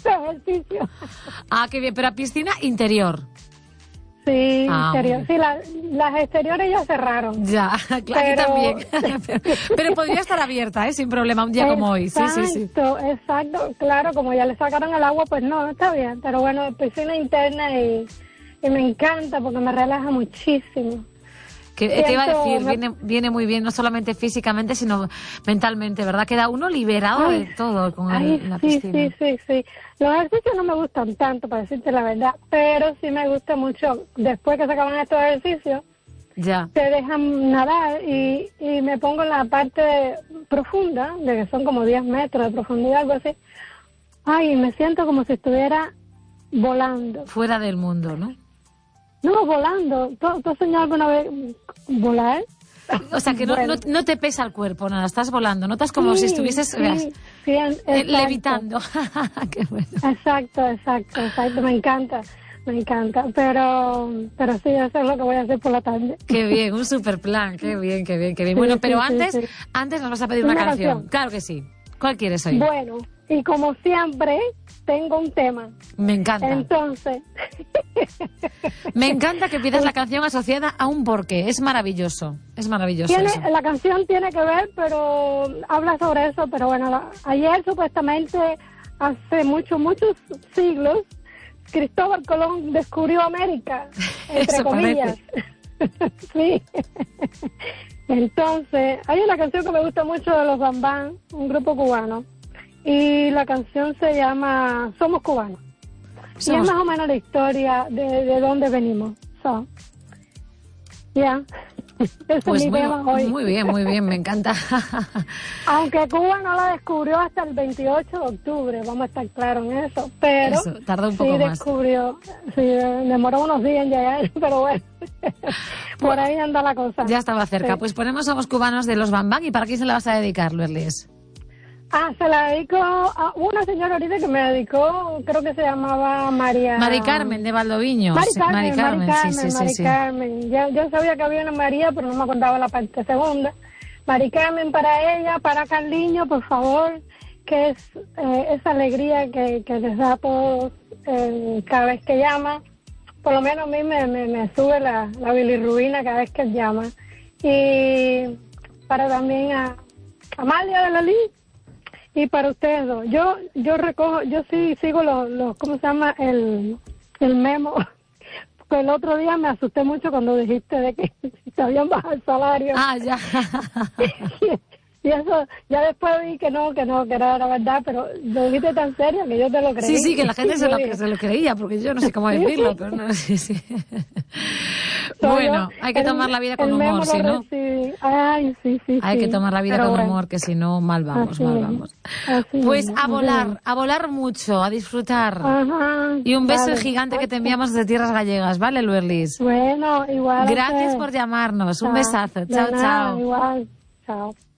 ejercicio. Ah, qué bien, pero a piscina interior. Sí, interior. Sí, las exteriores ya cerraron. Ya, claro, aquí también. Pero podría estar abierta, sin problema, un día como hoy. Sí. Exacto. Claro, como ya le sacaron el agua, pues no, está bien. Pero bueno, piscina interna y me encanta porque me relaja muchísimo. Que te iba a decir, viene muy bien, no solamente físicamente, sino mentalmente, ¿verdad? Queda uno liberado de todo con la piscina. Sí. Los ejercicios no me gustan tanto, para decirte la verdad, pero sí me gusta mucho, después que se acaban estos ejercicios, te dejan nadar y me pongo en la parte profunda, de que son como 10 metros de profundidad, algo así. Ay, me siento como si estuviera volando. Fuera del mundo, ¿no? No, volando. ¿Tú has soñado alguna vez volar? O sea, que no te pesa el cuerpo, nada, estás volando. Notas como si estuvieses levitando. Qué bueno. Exacto. Me encanta. Pero sí, eso es lo que voy a hacer por la tarde. Qué bien, un super plan. Qué bien. Bueno, pero antes nos vas a pedir una canción. Claro que sí. ¿Cuál quieres hoy? Bueno, y como siempre, tengo un tema. Me encanta. Entonces... Me encanta que pidas la canción asociada a un porqué. Es maravilloso eso. La canción tiene que ver, pero habla sobre eso. Pero bueno, ayer supuestamente, hace muchos siglos, Cristóbal Colón descubrió América, entre comillas. Sí. Entonces, hay una canción que me gusta mucho de los Bambán, un grupo cubano, y la canción se llama Somos Cubanos. Y es más o menos la historia de dónde venimos. Ese pues es mi tema hoy. Muy bien, me encanta. Aunque Cuba no la descubrió hasta el 28 de octubre, vamos a estar claros en eso, pero tardó un poco más. Sí, demoró unos días en llegar, pero bueno, por ahí anda la cosa. Ya estaba cerca. Sí. Pues ponemos Somos Cubanos de los Bambán. ¿Y para quién se la vas a dedicar, Lourdes? Se la dedico a una señora ahorita que me dedicó, creo que se llamaba María... Mari Carmen, de Valdoviño. Mari Carmen. Yo sabía que había una María, pero no me acordaba la parte segunda. Mari Carmen para ella, para Carliño, por favor, que es esa alegría que les da a todos cada vez que llama. Por lo menos a mí me sube la bilirrubina cada vez que llama. Y para también a Amalia de la Liz. Y para ustedes dos, yo sí sigo los ¿cómo se llama? El memo. Pues el otro día me asusté mucho cuando dijiste de que te habían bajado el salario. Ya. Y eso, ya después vi que no era la verdad, pero lo dijiste tan serio que yo te lo creí. Sí, que la gente se lo creía, porque yo no sé cómo decirlo, pero no sé si... Bueno, hay que tomar la vida con humor, si no... Ay, sí. Hay que tomar la vida con humor, que si no, mal vamos. Pues a volar mucho, a disfrutar. Ajá, y un beso gigante que te enviamos desde Tierras Gallegas, ¿vale, Lourdes? Bueno, igual. Gracias por llamarnos, un besazo. Chao. Igual, chao.